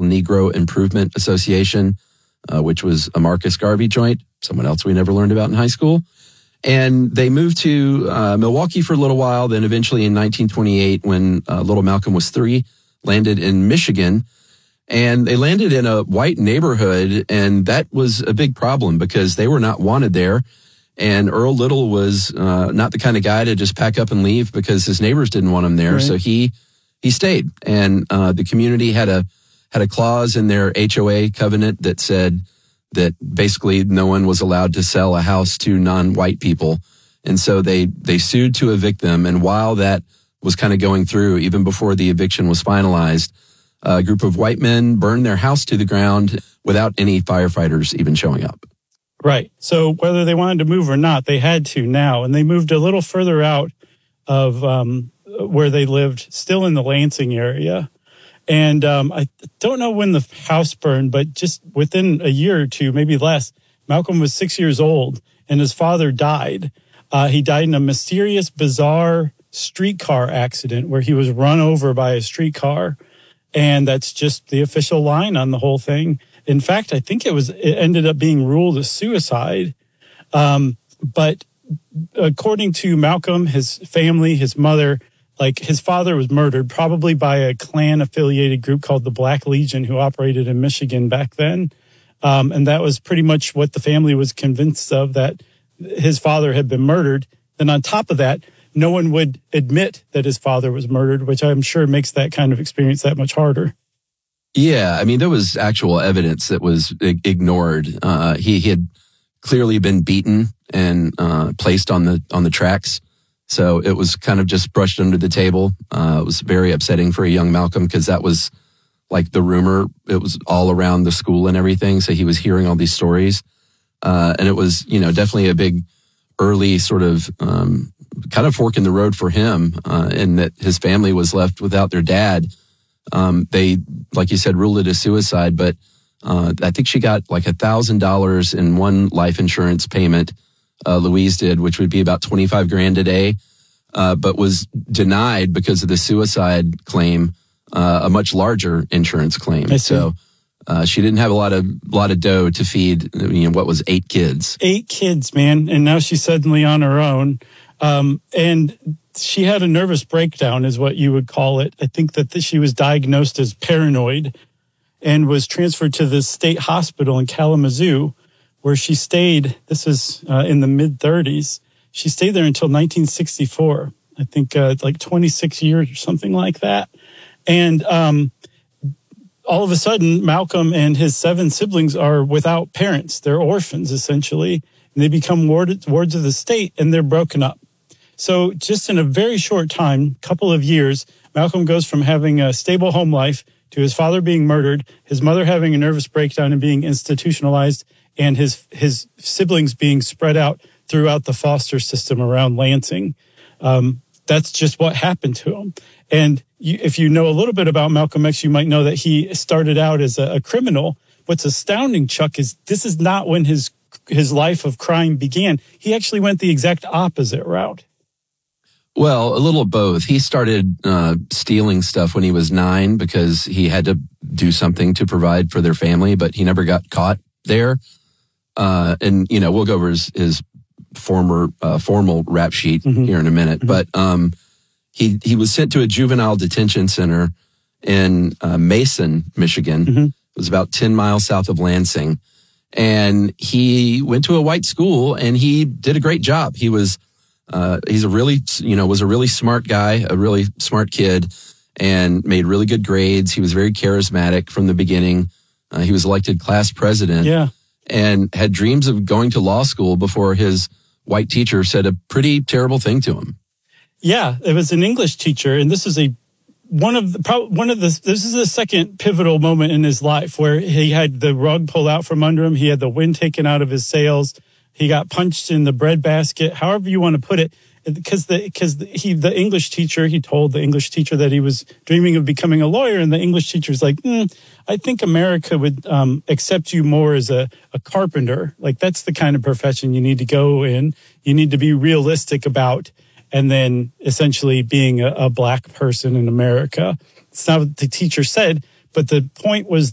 National Negro Improvement Association, which was a Marcus Garvey joint, someone else we never learned about in high school. And they moved to Milwaukee for a little while. Then eventually in 1928, when little Malcolm was 3, landed in Michigan. And they landed in a white neighborhood, and that was a big problem because they were not wanted there. And Earl Little was not the kind of guy to just pack up and leave because his neighbors didn't want him there. Right. So he stayed. And the community had a clause in their HOA covenant that said that basically no one was allowed to sell a house to non-white people. And so they sued to evict them. And while that was kind of going through, even before the eviction was finalized, a group of white men burned their house to the ground without any firefighters even showing up. Right. So whether they wanted to move or not, they had to now. And they moved a little further out of where they lived, still in the Lansing area. And I don't know when the house burned, but just within a year or two, maybe less, Malcolm was 6 years old and his father died. He died in a mysterious, bizarre streetcar accident where he was run over by a streetcar. And that's just the official line on the whole thing. In fact, I think it ended up being ruled a suicide. But according to Malcolm, his family, his mother, like his father was murdered probably by a Klan-affiliated group called the Black Legion who operated in Michigan back then. And that was pretty much what the family was convinced of, that his father had been murdered. Then on top of that, no one would admit that his father was murdered, which I'm sure makes that kind of experience that much harder. Yeah, I mean, there was actual evidence that was ignored. He had clearly been beaten and placed on the tracks. So it was kind of just brushed under the table. It was very upsetting for a young Malcolm because that was like the rumor. It was all around the school and everything. So he was hearing all these stories. And it was, definitely a big early sort of kind of fork in the road for him, in that his family was left without their dad. They, like you said, ruled it a suicide, but I think she got like $1,000 in one life insurance payment, Louise did, which would be about $25,000 a day, but was denied because of the suicide claim, a much larger insurance claim. So she didn't have a lot of dough to feed, what was 8 kids. 8 kids, man. And now she's suddenly on her own. And she had a nervous breakdown is what you would call it. I think that she was diagnosed as paranoid and was transferred to the state hospital in Kalamazoo, where she stayed. This is in the mid-30s. She stayed there until 1964. I think like 26 years or something like that. And all of a sudden, Malcolm and his 7 siblings are without parents. They're orphans, essentially. And they become wards of the state, and they're broken up. So just in a very short time, couple of years, Malcolm goes from having a stable home life to his father being murdered, his mother having a nervous breakdown and being institutionalized, and his siblings being spread out throughout the foster system around Lansing. That's just what happened to him. And if you know a little bit about Malcolm X, you might know that he started out as a criminal. What's astounding, Chuck, is this is not when his life of crime began. He actually went the exact opposite route. Well, a little of both. He started stealing stuff when he was 9 because he had to do something to provide for their family, but he never got caught there. And we'll go over his formal rap sheet here in a minute. But he was sent to a juvenile detention center in Mason, Michigan. It was about 10 miles south of Lansing. And he went to a white school and he did a great job. He was was a really smart guy, a really smart kid, and made really good grades. He was very charismatic from the beginning. He was elected class president. Yeah. And had dreams of going to law school before his white teacher said a pretty terrible thing to him. Yeah, it was an English teacher, and this is this is the second pivotal moment in his life where he had the rug pulled out from under him. He had the wind taken out of his sails. He got punched in the breadbasket, however you want to put it, because the English teacher, he told the English teacher that he was dreaming of becoming a lawyer, and the English teacher's like, I think America would accept you more as a carpenter. Like, that's the kind of profession you need to go in. You need to be realistic about, and then essentially being a black person in America. It's not what the teacher said, but the point was